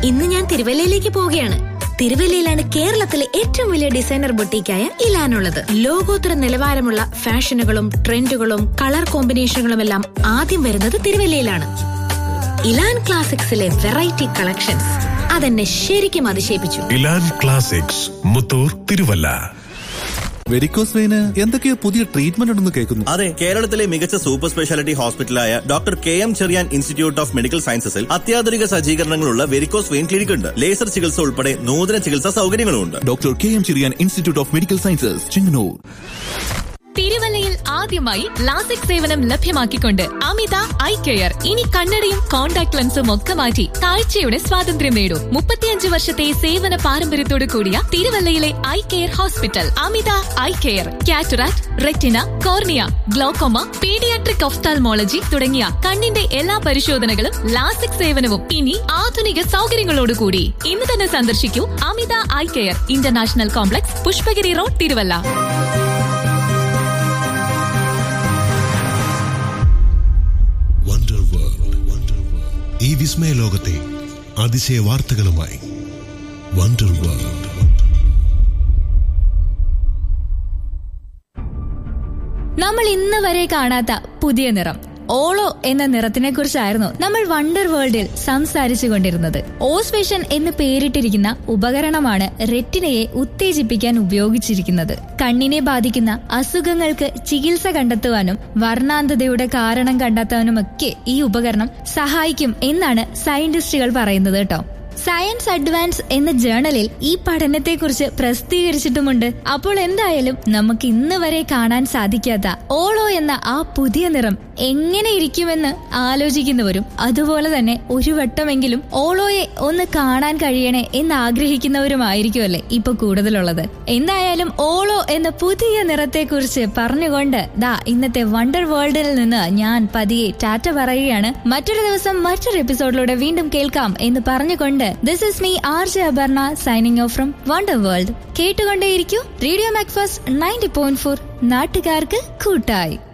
ഇന്ന് ഞാൻ തിരുവല്ലയിലേക്ക് പോവുകയാണ്. തിരുവല്ലയിലാണ് കേരളത്തിലെ ഏറ്റവും വലിയ ഡിസൈനർ ബൊട്ടീക്കായ ഇലാനുള്ളത്. ലോകോത്തര നിലവാരമുള്ള ഫാഷനുകളും ട്രെൻഡുകളും കളർ കോമ്പിനേഷനുകളും എല്ലാം ആദ്യം വരുന്നത് തിരുവല്ലയിലാണ്. ഇലാൻ ക്ലാസിക്സിലെ വെറൈറ്റി കളക്ഷൻസ് അതെന്നെ ശരിക്കും അതിശയിപ്പിച്ചു. ഇലാൻ ക്ലാസിക്സ്, മുത്തൂർ, തിരുവല്ല. വെരിക്കോസ് വെയിന് എന്തൊക്കെയോ പുതിയ ട്രീറ്റ്മെന്റ് ഉണ്ടെന്ന് കേൾക്കുന്നു. അതെ, കേരളത്തിലെ മികച്ച super speciality ഹോസ്പിറ്റലായ doctor KM Cherian institute of medical സയൻസസിൽ അത്യാധുനിക സജ്ജീകരണങ്ങളുള്ള വെരിക്കോസ് വെയിൻ ക്ലിനിക് ഉണ്ട്. ലേസർ ചികിത്സ ഉൾപ്പെടെ നൂതന ചികിത്സാ സൗകര്യങ്ങളുണ്ട്. Doctor KM Cherian institute of medical sciences, Chengannur. തിരുവല്ലയിൽ ആദ്യമായി ലാസിക് സേവനം ലഭ്യമാക്കിക്കൊണ്ട് അമിത ഐ കെയർ. ഇനി കണ്ണടയും കോൺടാക്ട് ലെൻസും ഒക്കെ മാറ്റി കാഴ്ചയുടെ സ്വാതന്ത്ര്യം നേടൂ. 35 വർഷത്തെ സേവന പാരമ്പര്യത്തോടു കൂടിയ തിരുവല്ലയിലെ ഐ കെയർ ഹോസ്പിറ്റൽ അമിത eye care. Cataract, retina, cornea, glaucoma, paediatric ophthalmology തുടങ്ങിയ കണ്ണിന്റെ എല്ലാ പരിശോധനകളും ലാസിക് സേവനവും ഇനി ആധുനിക സൗകര്യങ്ങളോടുകൂടി. ഇന്ന് തന്നെ സന്ദർശിക്കൂ അമിത eye care, international complex, Pushpagiri road, Thiruvalla. ഈ വിസ്മയ ലോകത്തെ അതിശയ വാർത്തകളുമായി വണ്ടർ വേൾഡ്. നമ്മൾ ഇന്ന് വരെ കാണാത്ത പുതിയ നിറം ഓളോ എന്ന നിറത്തിനെ കുറിച്ചായിരുന്നു നമ്മൾ വണ്ടർ വേൾഡിൽ സംസാരിച്ചു കൊണ്ടിരുന്നത്. ഓസ്വിഷൻ എന്ന് പേരിട്ടിരിക്കുന്ന ഉപകരണമാണ് റെറ്റിനയെ ഉത്തേജിപ്പിക്കാൻ ഉപയോഗിച്ചിരിക്കുന്നത്. കണ്ണിനെ ബാധിക്കുന്ന അസുഖങ്ങൾക്ക് ചികിത്സ കണ്ടെത്തുവാനും വർണ്ണാന്ധതയുടെ കാരണം കണ്ടെത്താനുമൊക്കെ ഈ ഉപകരണം സഹായിക്കും എന്നാണ് സയന്റിസ്റ്റുകൾ പറയുന്നത് കേട്ടോ. സയൻസ് അഡ്വാൻസ് എന്ന ജേണലിൽ ഈ പഠനത്തെക്കുറിച്ച് പ്രസിദ്ധീകരിച്ചിട്ടുമുണ്ട്. അപ്പോൾ എന്തായാലും നമുക്ക് ഇന്ന് വരെ കാണാൻ സാധിക്കാത്ത ഓളോ എന്ന ആ പുതിയ നിറം എങ്ങനെ ഇരിക്കുമെന്ന് ആലോചിക്കുന്നവരും അതുപോലെ തന്നെ ഒരു വട്ടമെങ്കിലും ഓളോയെ ഒന്ന് കാണാൻ കഴിയണേ എന്ന് ആഗ്രഹിക്കുന്നവരുമായിരിക്കുമല്ലേ ഇപ്പൊ കൂടുതലുള്ളത്. എന്തായാലും ഓളോ എന്ന പുതിയ നിറത്തെക്കുറിച്ച് പറഞ്ഞുകൊണ്ട് ഇന്നത്തെ വണ്ടർ വേൾഡിൽ നിന്ന് ഞാൻ പതിയെ ടാറ്റ പറയുകയാണ്. മറ്റൊരു ദിവസം മറ്റൊരു എപ്പിസോഡിലൂടെ വീണ്ടും കേൾക്കാം എന്ന് പറഞ്ഞുകൊണ്ട് this is me RJ Abarna signing off from Wonder World. കേട്ടുകൊണ്ടേയിരിക്കൂ റേഡിയോ മാക്ഫാസ്റ്റ് 90.4, നാട്ടുകാർക്ക് കൂട്ടായി.